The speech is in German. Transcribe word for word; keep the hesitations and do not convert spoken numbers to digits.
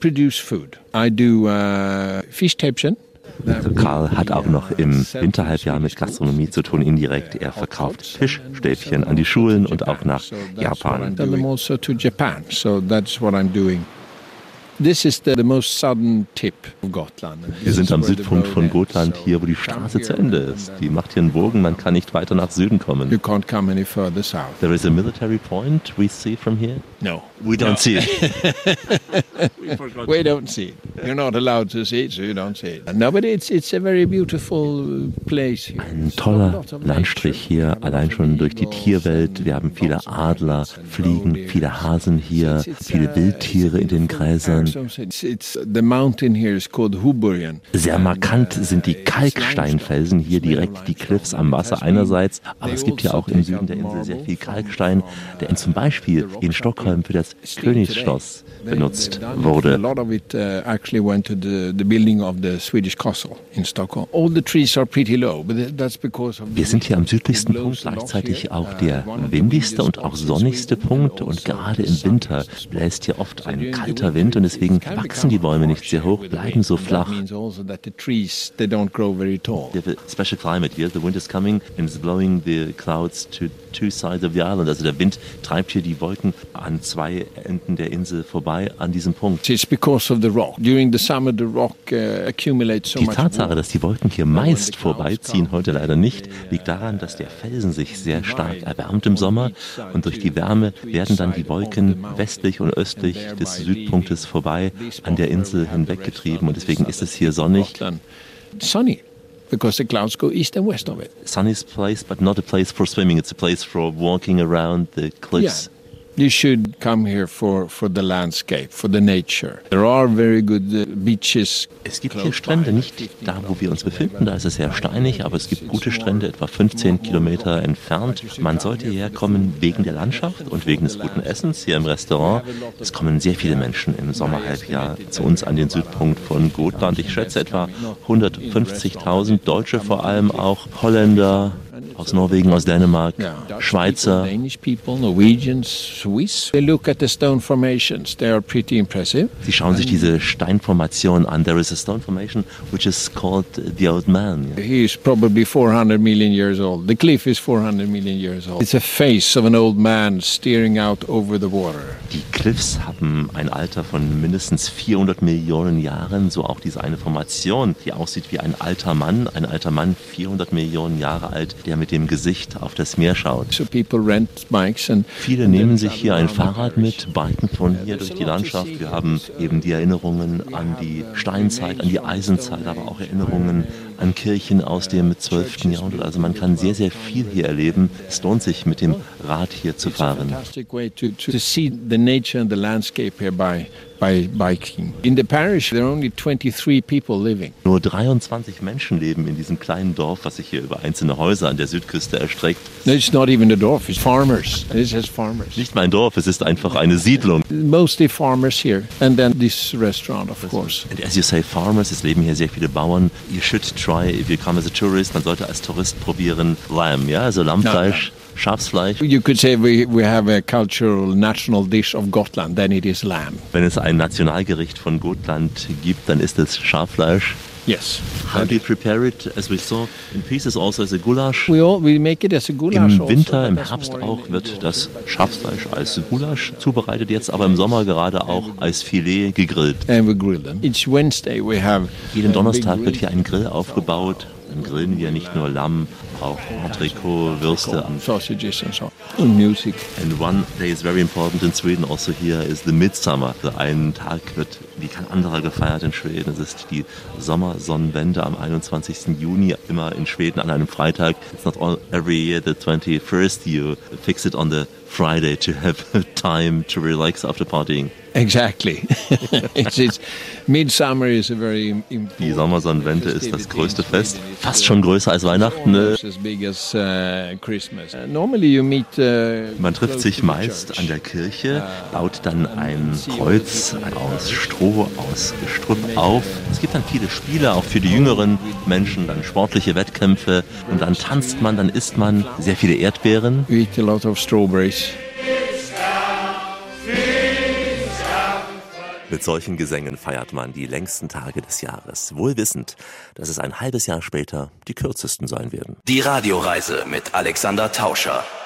produce food. I do uh, Fischstäbchen. Also Karl hat auch noch im Winterhalbjahr mit Gastronomie zu tun, indirekt. Er verkauft Fischstäbchen an die Schulen und auch nach Japan. Also to Japan, so that's what I'm doing. This is the, the most southern tip of Gotland. Wir sind am Südpunkt von Gotland, hier wo die Straße zu Ende ist. Die macht hier einen Bogen, man kann nicht weiter nach Süden kommen. You can't come any further south. There is a military point we see from here? No. We don't no. see it. We don't see it. You're not allowed to see it, so you don't see it. No, but it's, it's a very beautiful place here. Ein toller Landstrich hier, allein schon durch die Tierwelt. Wir haben viele Adler, Fliegen, viele Hasen hier, viele Wildtiere in den Gräsern. Sehr markant sind die Kalksteinfelsen, hier direkt die Cliffs am Wasser einerseits, aber es gibt ja auch im Süden der Insel sehr viel Kalkstein, der zum Beispiel in Stockholm für das Königsschloss benutzt wurde. Wir sind hier am südlichsten Punkt, gleichzeitig auch der windigste und auch sonnigste Punkt, und gerade im Winter bläst hier oft ein kalter Wind und deswegen wachsen die Bäume nicht sehr hoch, bleiben so flach. We have a special climate here. The wind is coming and is blowing the clouds to two sides of the island. Also der Wind treibt hier die Wolken an zwei Enden der Insel vorbei an diesem Punkt. It's because of the rock. During the summer the rock uh, accumulates so Die much Tatsache, dass die Wolken hier meist vorbeiziehen, heute leider nicht, liegt daran, dass der Felsen sich sehr stark erwärmt im Sommer, und durch die Wärme werden dann die Wolken westlich und östlich des Südpunktes vorbei an der Insel hinweggetrieben, und deswegen ist es hier sonnig. Sunny. Because the clouds go east and west of it. Sunny's place, but not a place for swimming. It's a place for walking around the cliffs. Yeah. You should come here for, for the landscape, for the nature. There are very good uh, beaches. Es gibt hier Strände, nicht da, wo wir uns befinden, da ist es sehr steinig, aber es gibt gute Strände, etwa fünfzehn Kilometer entfernt. Man sollte hierher kommen wegen der Landschaft und wegen des guten Essens hier im Restaurant. Es kommen sehr viele Menschen im Sommerhalbjahr zu uns an den Südpunkt von Gotland. Ich schätze etwa hundertfünfzigtausend Deutsche, vor allem auch Holländer, aus Norwegen, aus Dänemark, Schweizer. Sie schauen sich diese Steinformation an. There is a stone formation which is called the Old Man. He is probably four hundred million years old. The cliff is four hundred million years old. It's a face of an old man staring out over the water. Die Cliffs haben ein Alter von mindestens vierhundert Millionen Jahren, so auch diese eine Formation, die aussieht wie ein alter Mann, ein alter Mann, vierhundert Millionen Jahre alt, der mit dem Gesicht auf das Meer schaut. So people rent bikes and Viele nehmen sich hier ein Fahrrad mit, biken von hier durch die Landschaft. Wir haben eben die Erinnerungen an die Steinzeit, an die Eisenzeit, aber auch Erinnerungen an Kirchen aus dem zwölften Jahrhundert. Also man kann sehr, sehr viel hier erleben. Es lohnt sich, mit dem Rad hier zu fahren. By biking. In the parish there are only twenty-three people living. Nur dreiundzwanzig Menschen leben in diesem kleinen Dorf, was sich hier über einzelne Häuser an der Südküste erstreckt. No, it's not even a dorf, it's farmers. It has farmers. Nicht mal ein Dorf, es ist einfach eine Siedlung. Mostly farmers here, and then this restaurant, of course. And as you say, farmers, es leben hier sehr viele Bauern. You should try, if you come as a tourist, man sollte als Tourist probieren Lamb, ja, also Lammfleisch. No, no. Schafsfleisch. You could say we, we have a cultural national dish of Gotland, then it is lamb. Wenn es ein Nationalgericht von Gotland gibt, dann ist es Schaffleisch. Yes. How do you prepare it? As we saw in pieces, also as a goulash. We all, we make it as a goulash. Im Winter, im Herbst auch wird das Schafsfleisch als Goulash zubereitet, jetzt aber im Sommer gerade auch als Filet gegrillt. And we grill them. Each Wednesday we have. Jeden Donnerstag wird hier ein Grill aufgebaut. Dann grillen wir nicht nur Lamm, auch Entrecot, Würste und sausages and so. And music. And one day is very important in Sweden also here is the Midsummer. Also ein Tag wird wie kein anderer gefeiert in Schweden. Es ist die Sommersonnenwende am einundzwanzigsten Juni, immer in Schweden an einem Freitag. It's not all, every year the twenty-first you fix it on the Friday to have time to relax after partying. Exactly. it's, it's, Midsummer is a very important. Die Sommersonnenwende ist das größte Fest, fast schon größer als Weihnachten. Ne? As big as uh, Christmas. Uh, normally you meet. Uh, Man trifft sich meist an der Kirche, baut dann ein Kreuz aus Stroh, aus Gestrüpp auf. Es gibt dann viele Spiele, auch für die jüngeren Menschen, dann sportliche Wettkämpfe und dann tanzt man, dann isst man sehr viele Erdbeeren. We eat a lot of strawberries. Mit solchen Gesängen feiert man die längsten Tage des Jahres, wohl wissend, dass es ein halbes Jahr später die kürzesten sein werden. Die Radioreise mit Alexander Tauscher.